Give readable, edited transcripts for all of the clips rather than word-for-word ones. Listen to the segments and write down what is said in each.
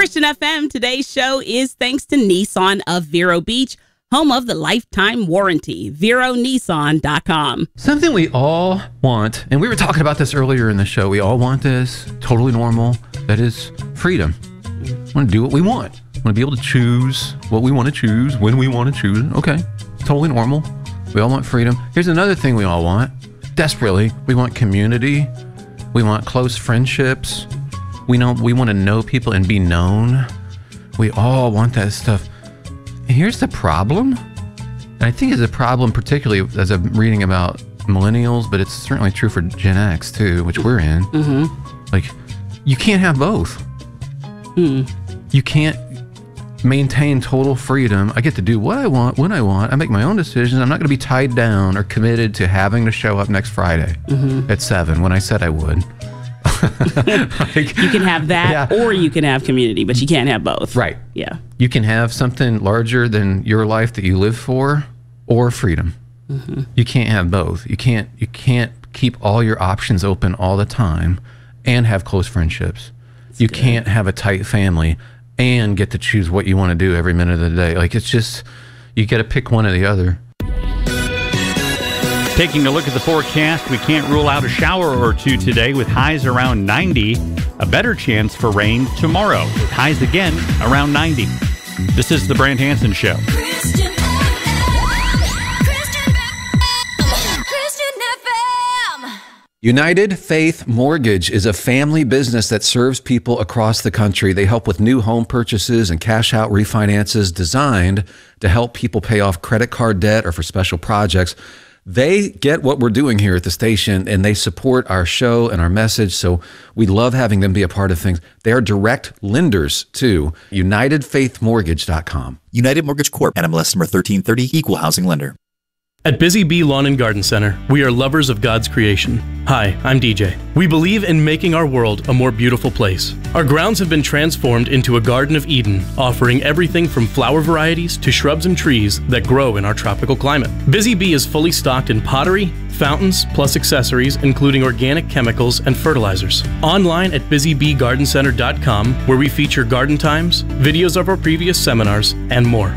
Christian FM. Today's show is thanks to Nissan of Vero Beach, home of the lifetime warranty. VeroNissan.com. Something we all want, and we were talking about this earlier in the show. We all want this, totally normal. That is freedom. We want to do what we want. We want to be able to choose what we want to choose, when we want to choose. Okay, totally normal. We all want freedom. Here's another thing we all want. Desperately, we want community. We want close friendships. We want to know people and be known. We all want that stuff. And here's the problem. And I think it's a problem particularly as I'm reading about millennials, but it's certainly true for Gen X too, which we're in. Mm-hmm. Like, you can't have both. You can't maintain total freedom. I get to do what I want, when I want. I make my own decisions. I'm not going to be tied down or committed to having to show up next Friday at 7 when I said I would. Like, you can have that, or you can have community, but you can't have both. Right. Yeah. You can have something larger than your life that you live for, or freedom. You can't have both. You can't keep all your options open all the time and have close friendships. You can't have a tight family and get to choose what you want to do every minute of the day. Like, it's just, you got to pick one or the other. Taking a look at the forecast, we can't rule out a shower or two today with highs around 90. A better chance for rain tomorrow with highs again around 90. This is the Brant Hansen Show. Christian FM. United Faith Mortgage is a family business that serves people across the country. They help with new home purchases and cash out refinances designed to help people pay off credit card debt or for special projects. They get what we're doing here at the station, and they support our show and our message, so we love having them be a part of things. They are direct lenders, too. UnitedFaithMortgage.com. United Mortgage Corp. NMLS number 1330, Equal Housing Lender. At Busy Bee Lawn and Garden Center, we are lovers of God's creation. Hi, I'm DJ. We believe in making our world a more beautiful place. Our grounds have been transformed into a Garden of Eden, offering everything from flower varieties to shrubs and trees that grow in our tropical climate. Busy Bee is fully stocked in pottery, fountains, plus accessories, including organic chemicals and fertilizers. Online at busybeegardencenter.com, where we feature garden times, videos of our previous seminars, and more.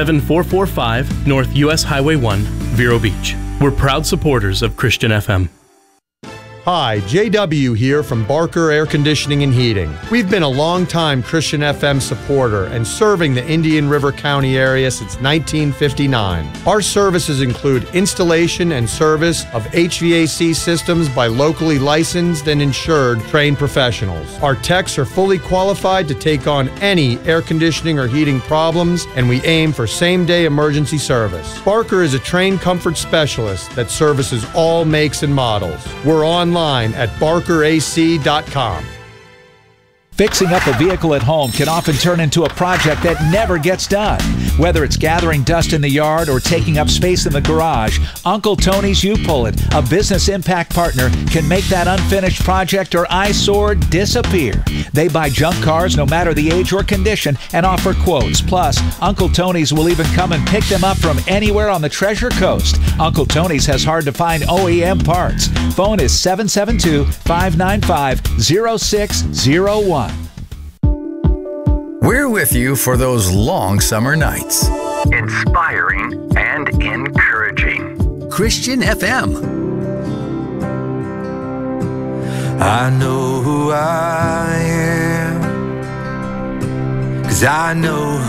7445 North US Highway 1, Vero Beach. We're proud supporters of Christian FM. Hi, JW here from Barker Air Conditioning and Heating. We've been a long-time Christian FM supporter and serving the Indian River County area since 1959. Our services include installation and service of HVAC systems by locally licensed and insured trained professionals. Our techs are fully qualified to take on any air conditioning or heating problems, and we aim for same-day emergency service. Barker is a trained comfort specialist that services all makes and models. We're online at barkerac.com. Fixing up a vehicle at home can often turn into a project that never gets done. Whether it's gathering dust in the yard or taking up space in the garage, Uncle Tony's U-Pull-It, a business impact partner, can make that unfinished project or eyesore disappear. They buy junk cars no matter the age or condition and offer quotes. Plus, Uncle Tony's will even come and pick them up from anywhere on the Treasure Coast. Uncle Tony's has hard-to-find OEM parts. Phone is 772-595-0601. We're with you for those long summer nights. Inspiring and encouraging. Christian FM. I know who I am, 'cause I know